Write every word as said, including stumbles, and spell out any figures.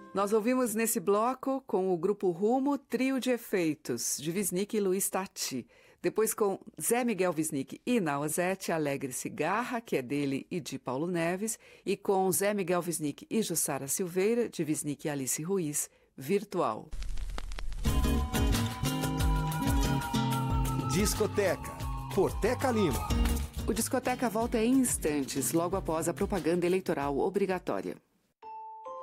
Nós ouvimos nesse bloco com o grupo Rumo, Trio de Efeitos, de Wisnik e Luiz Tati. Depois com Zé Miguel Wisnik e Nausete, Alegre Cigarra, que é dele e de Paulo Neves, e com Zé Miguel Wisnik e Jussara Silveira, de Wisnik e Alice Ruiz, Virtual. Discoteca, por Teca Lima. O Discoteca volta em instantes, logo após a propaganda eleitoral obrigatória.